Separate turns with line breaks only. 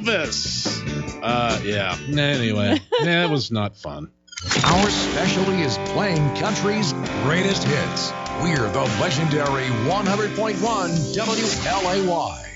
Elvis. Yeah. Anyway, it was not fun.
Our specialty is playing country's greatest hits. We're the legendary 100.1 WLAY.